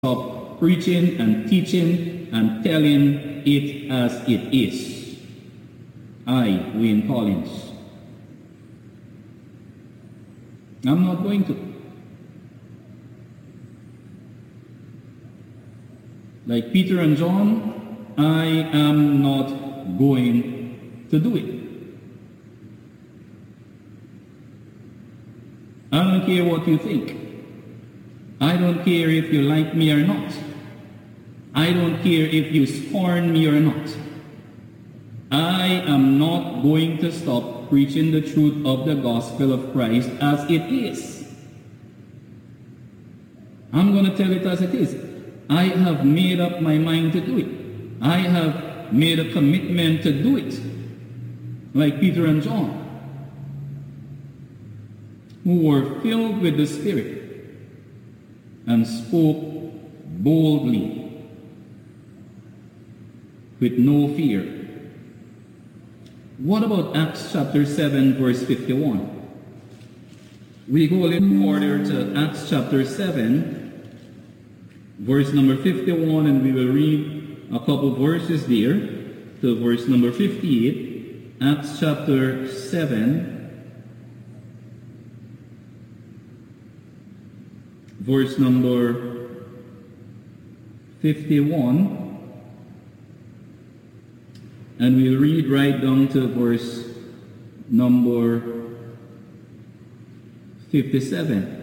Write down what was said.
stop preaching and teaching and telling it as it is. I, Wayne Collins. I'm not going to. Like Peter and John, I am not going to do it. I don't care what you think. I don't care if you like me or not. I don't care if you scorn me or not. I am not going to stop preaching the truth of the gospel of Christ as it is. I'm going to tell it as it is. I have made up my mind to do it. I have made a commitment to do it. Like Peter and John, who were filled with the Spirit and spoke boldly with no fear. What about Acts chapter 7 verse 51? We go a little further to Acts chapter 7 verse number 51, and we will read a couple verses there to verse number 58. Acts chapter 7 verse number 51, and we'll read right down to verse number 57.